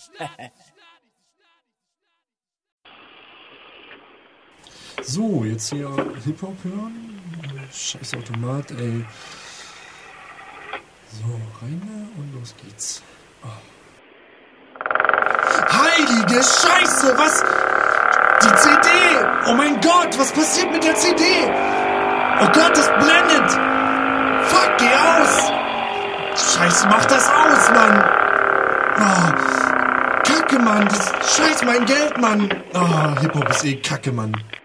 So, jetzt hier Hip-Hop hören. Scheiß Automat, ey. So, rein da und los geht's. Oh. Heilige Scheiße, was? Die CD! Oh mein Gott, was passiert mit der CD? Oh Gott, das blendet! Fuck, geh aus! Scheiße, mach das aus, Mann! Oh, Kacke, Mann! Das Scheiß mein Geld, Mann! Oh, Hip-Hop ist eh Kacke, Mann.